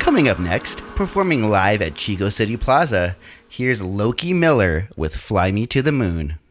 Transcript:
Coming up next, performing live at Chico City Plaza, here's Loki Miller with Fly Me to the Moon.